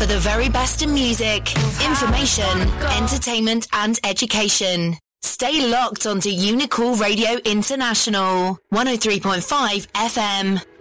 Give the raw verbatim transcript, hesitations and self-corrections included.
for the very best in music, information, entertainment and education. Stay locked onto Unicool Radio International, one oh three point five F M.